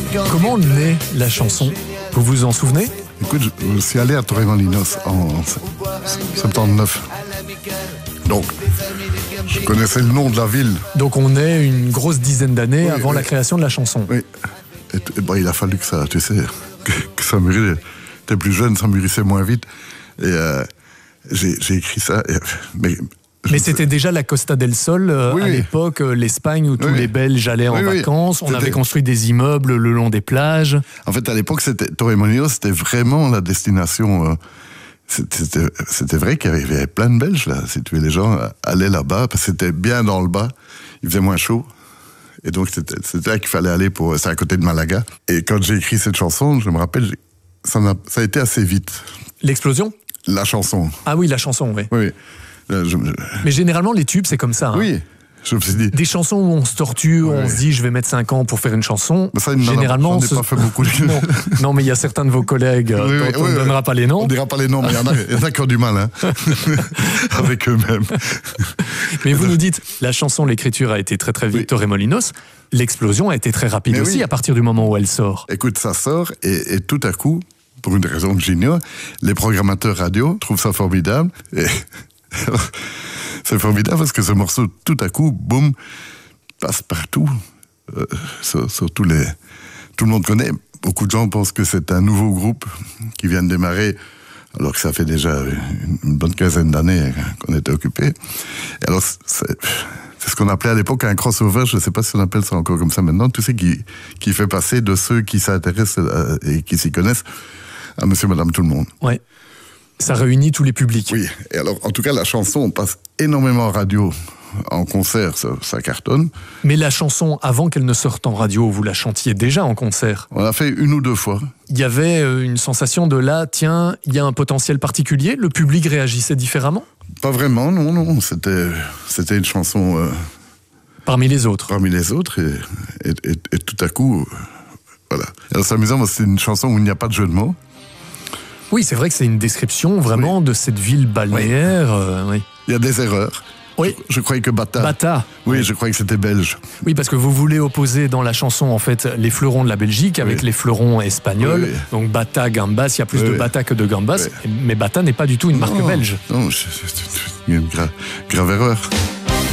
Comment naît la chanson? Vous vous en souvenez? Écoute, je suis allé à Torremolinos en 79. Donc, je connaissais le nom de la ville. Donc on est une grosse dizaine d'années avant la création de la chanson. Oui. Et il a fallu que ça, tu sais, que ça mûrisse. T'es plus jeune, ça mûrissait moins vite. Et j'ai écrit ça. Mais c'était déjà la Costa del Sol à l'époque, l'Espagne où tous les Belges allaient en vacances. On avait construit des immeubles le long des plages. En fait, à l'époque, Torremolinos, c'était vraiment la destination. C'était vrai qu'il y avait plein de Belges là. Si tu veux, les gens allaient là-bas parce que c'était bien dans le bas. Il faisait moins chaud. Et donc, c'était là qu'il fallait aller c'est à côté de Malaga. Et quand j'ai écrit cette chanson, je me rappelle, ça a été assez vite. L'explosion? La chanson. Ah oui, la chanson, oui. Oui. Mais généralement, les tubes, c'est comme ça. Hein. Oui, je me suis dit. Des chansons où on se tortue, on se dit je vais mettre 5 ans pour faire une chanson. Ça, généralement, j'en ai pas fait beaucoup. non, mais il y a certains de vos collègues dont on ne donnera pas les noms. On ne dira pas les noms, mais il y en a qui ont du mal hein, avec eux-mêmes. Mais vous nous dites, la chanson, l'écriture a été très très vite, Torremolinos. L'explosion a été très rapide aussi à partir du moment où elle sort. Écoute, ça sort et tout à coup, pour une raison que j'ignore, les programmateurs radio trouvent ça formidable. Et c'est formidable parce que ce morceau, tout à coup, boum, passe partout. Sur tout le monde connaît. Beaucoup de gens pensent que c'est un nouveau groupe qui vient de démarrer, alors que ça fait déjà une bonne quinzaine d'années qu'on était occupé. Et alors, c'est ce qu'on appelait à l'époque un crossover, je ne sais pas si on appelle ça encore comme ça maintenant, tout ce qui fait passer de ceux qui s'intéressent et qui s'y connaissent à monsieur, madame, tout le monde. Ouais. Ça réunit tous les publics. Oui, et alors en tout cas la chanson, on passe énormément en radio, en concert, ça cartonne. Mais la chanson, avant qu'elle ne sorte en radio, vous la chantiez déjà en concert? On l'a fait 1 ou 2 fois. Il y avait une sensation de là, tiens, il y a un potentiel particulier, le public réagissait différemment? Pas vraiment, non, c'était une chanson... parmi les autres. Parmi les autres, et tout à coup, voilà. Alors c'est amusant, c'est une chanson où il n'y a pas de jeu de mots. Oui, c'est vrai que c'est une description vraiment de cette ville balnéaire. Oui. Il y a des erreurs. Oui. Je croyais que Bata. Bata. Oui, je croyais que c'était belge. Oui, parce que vous voulez opposer dans la chanson en fait les fleurons de la Belgique avec les fleurons espagnols. Oui. Donc Bata, Gambas, il y a plus de Bata que de Gambas. Mais Bata n'est pas du tout une marque belge. Non, c'est une grave erreur.